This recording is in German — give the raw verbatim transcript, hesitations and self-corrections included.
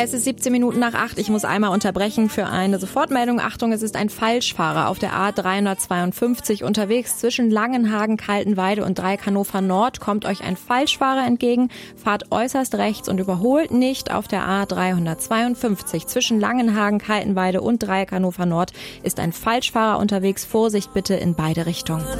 Es ist siebzehn Minuten nach acht. Ich muss einmal unterbrechen für eine Sofortmeldung. Achtung, es ist ein Falschfahrer auf der A dreihundertzweiundfünfzig unterwegs. Zwischen Langenhagen, Kaltenweide und Dreieck-Hannover Nord kommt euch ein Falschfahrer entgegen. Fahrt äußerst rechts und überholt nicht auf der A dreihundertzweiundfünfzig. Zwischen Langenhagen, Kaltenweide und Dreieck-Hannover Nord ist ein Falschfahrer unterwegs. Vorsicht bitte in beide Richtungen.